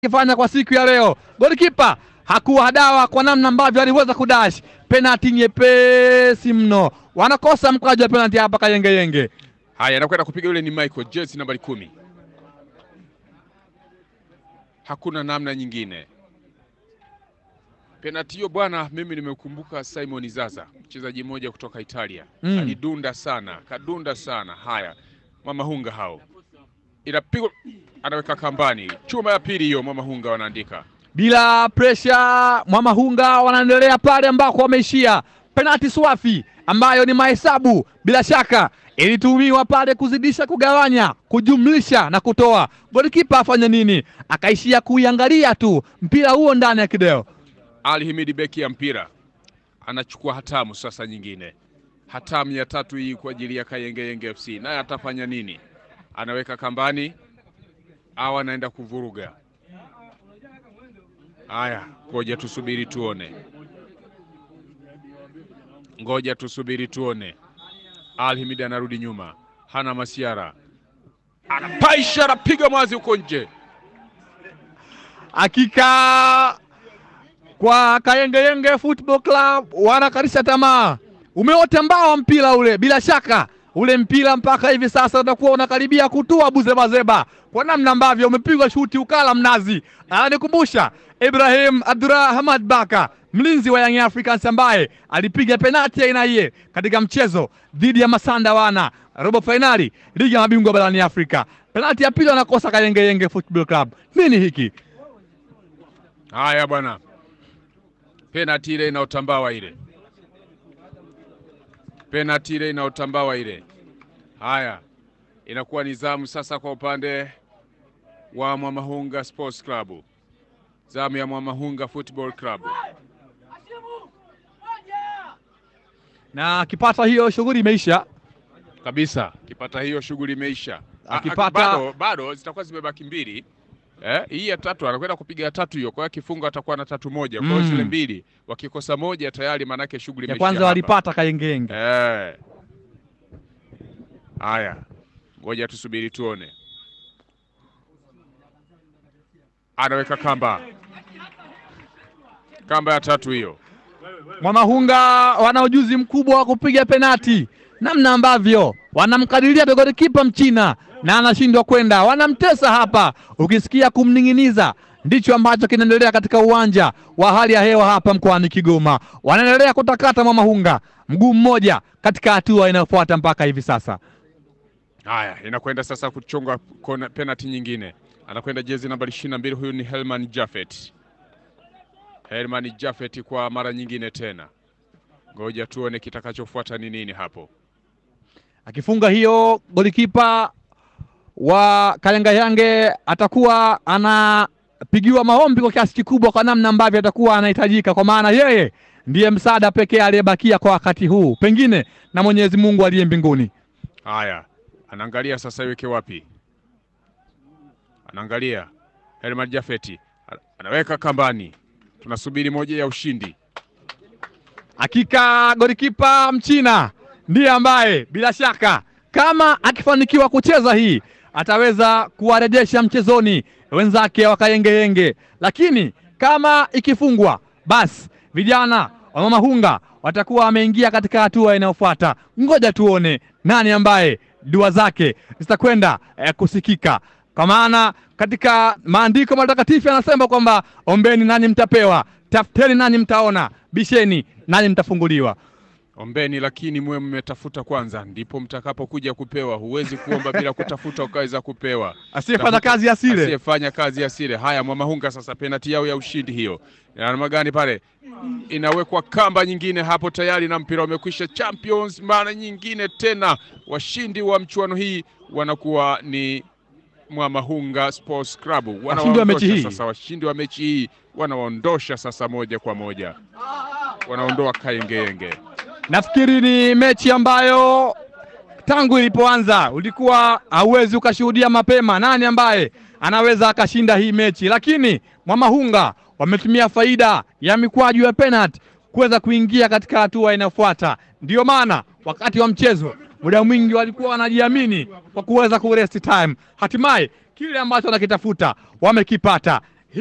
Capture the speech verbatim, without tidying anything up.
kifanya kwa siku ya leo. Golikipa hakuwa dawa kwa namna ambavyo aliweza kudash. Penalty nyepesi mno. Wanakosa mkwaju wa penalty hapa Kayenge Yenge. Haya, anakwenda kupiga yule ni Michael Jesse nambari kumi. Hakuna namna nyingine. Penalty hiyo bwana, mimi nimeukumbuka Simon Zaza, mchezaji mmoja kutoka Italia. Mm. Alidunda sana, kadunda sana. Haya, Mama Hunga hao. Inapigwa, anaweka kambani. Chuma ya pili hiyo Mama Hunga wanaandika. Bila pressure Mama Hunga wanaendelea pale ambako wameishia. Penalty swafi ambayo ni mahesabu bila shaka ilitumiwa pale kuzidisha, kugawanya, kujumlisha na kutoa. Golikipa afanya nini? Akaishia kuiangalia tu mpira huo ndani ya kideo. Ali Himidi beki ya mpira anachukua hatamu sasa nyingine. Hatamu ya tatu hii kwa ajili ya Kayenge Yenge F C. Naye atafanya nini? Anaweka kambani au anaenda kuvuruga? Haya, ngoja tusubiri tuone. Ngoja tusubiri tuone. Ali Himidi anarudi nyuma. Hana Masiara. Anapaisha, anapiga mwazi huko nje. Hakika kwa Kayenge Yenge Football Club wanakarisha tamaa. Umeota mbao mpira ule, bila shaka ule mpira mpaka hivi sasa utakuwa unakaribia kutua buzebazeba kwa namna ambavyo umepigwa shuti ukala mnazi. Ananikumbusha Ibrahim Abdurrahman Baka, mlinzi wa Young Africans ambaye alipiga penalti aina hiyo katika mchezo dhidi ya Masanda Wana robo finali ligi ya mabingwa barani Afrika. Penalti ya pili anakosa Kayenge Yenge Football Club. Nini hiki? Haya bwana. Penalti ile inaotambawa ile. Penalti ile inaotambawa ile. Haya, inakuwa ni zamu sasa kwa upande wa Mwamahunga Sports Club. Zamu ya Mwamahunga Football Club. Na kipata hiyo shughuli imeisha kabisa. Kipata hiyo shughuli imeisha. Akipata bado bado zitakuwa zimebaki mbili. Eh, hii ya tatu anakwenda kupiga ya tatu hiyo, kwa kifungo atakuwa na tatu moja. Kwa hiyo mm. zile mbili wakikosa moja tayari manake shughuli imeisha. Ya kwanza walipata Kayenge Yenge. Eh. Haya. Ngoja tusubiri tuone. Anaweka kamba. Kamba ya tatu hiyo. Mwamahunga wana ujuzi mkubwa wa kupiga penati. Namna ambavyo wanamkadiria golikipa Mchina na anashindwa kwenda. Wanamtesa hapa. Ukisikia kumninginiza, ndicho ambacho kinaendelea katika uwanja wa hali ya hewa hapa mkoani Kigoma. Wanaendelea kutakata Mwamahunga mguu mmoja katika hatua inayofuata mpaka hivi sasa. Haya, inakwenda sasa kuchonga penalty nyingine. Anakwenda jezi nambari ishirini na mbili, huyu ni Helman Jafet. Helman Jafet kwa mara nyingine tena. Ngoja tuone kitakachofuata ni nini hapo. Akifunga hiyo golikipa wa Kayenge Yenge atakuwa anapigiwa maombi kwa kiasi kikubwa kwa namna ambavyo atakuwa anahitajika, kwa maana yeye ndiye msaada pekee aliyebakia kwa wakati huu, pengine na Mwenyezi Mungu aliye mbinguni. Haya, anaangalia sasa iweke wapi. Anaangalia Helman Jafeti anaweka kambani. Tunasubiri moja ya ushindi. Hakika golikipa Mchina ndiye ambaye bila shaka kama akifanikiwa kucheza hii ataweza kuwarejesha mchezoni wenzake wa Kayenge Yenge, lakini kama ikifungwa basi vijana wa Mwamahunga watakuwa wameingia katika hatua inayofuata. Ngoja tuone nani ambaye dua zake zitakwenda eh, kusikika, kwa maana katika maandiko matakatifu yanasema kwamba ombeni nanyi mtapewa, tafuteni nanyi mtaona, bisheni nanyi mtafunguliwa. Ombeni lakini mwe mmetafuta kwanza ndipo mtakapokuja kupewa. Huwezi kuomba bila kutafuta ukaweza kupewa. Asiyefanya kazi asile. Asiyefanya kazi asile. Haya, Mwamahunga sasa penalty yao ya ushindi hiyo. Namna gani pale? Inawekwa kamba nyingine hapo tayari na mpira umekwisha. Champions mara nyingine tena washindi wa mchuano hii wanakuwa ni Mwamahunga Sports Club. Wanaondosha sasa washindi wa mechi hii wanaondosha sasa moja kwa moja. Wanaondoa Kayenge Yenge. Nafikiri ni mechi ambayo tangu ilipoanza ulikuwa hauwezi ukashuhudia mapema nani ambaye anaweza akashinda hii mechi, lakini Mwamahunga wametumia faida ya mikwaju ya penalty kuweza kuingia katika hatua inayofuata. Ndio maana wakati wa mchezo muda mwingi walikuwa wanajiamini kwa kuweza ku rest time. Hatimaye kile ambacho wanakitafuta wamekipata.